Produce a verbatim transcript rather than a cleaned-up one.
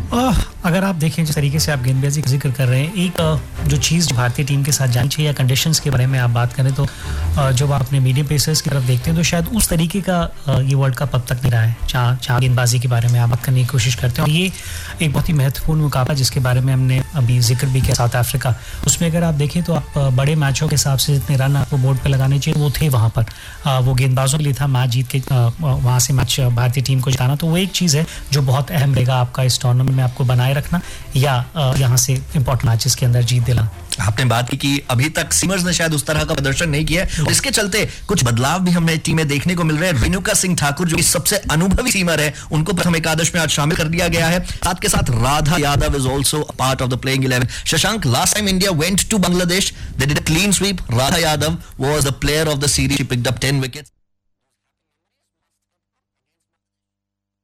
अगर आप देखें जिस तरीके से आप गेंदबाजी का जिक्र कर रहे हैं, एक जो चीज़ भारतीय टीम के साथ जानी चाहिए या कंडीशंस के बारे में आप बात करें तो जब आप अपने मीडियम पेसर्स की तरफ देखते हैं तो शायद उस तरीके का ये वर्ल्ड कप अब तक नहीं रहा है जहाँ जहाँ गेंदबाजी के बारे में आप बात करने की कोशिश करते हैं। ये एक बहुत ही महत्वपूर्ण मुकाबला जिसके बारे में हमने अभी जिक्र भी किया, साउथ अफ्रीका, उसमें अगर आप देखें तो आप बड़े मैचों के हिसाब से जितने रन आपको बोर्ड पर लगाने चाहिए वो थे वहाँ पर। वो गेंदबाजों के लिए था मैच जीत के वहाँ से मैच भारतीय टीम को जिताना, तो वो एक चीज़ है जो बहुत अहम रहेगा आपका इस टूर्नामेंट में, आपको बनाए रखना या यहाँ से इंपॉर्टेंट मैचेस के अंदर जीत दिलाना। आपने बात की कि अभी तक सीमर्स ने शायद उस तरह का प्रदर्शन नहीं किया है, इसके चलते कुछ बदलाव भी हमें टीम में देखने को मिल रहे हैं। रेणुका सिंह ठाकुर जो कि सबसे अनुभवी सीमर है, उनको प्रथम एकादश में आज शामिल कर दिया गया है। साथ के साथ Radha Yadav is also part of the playing eleven. Shashank, last time India went to Bangladesh, they did a clean sweep. Radha Yadav was the player of the series. She picked up ten wickets.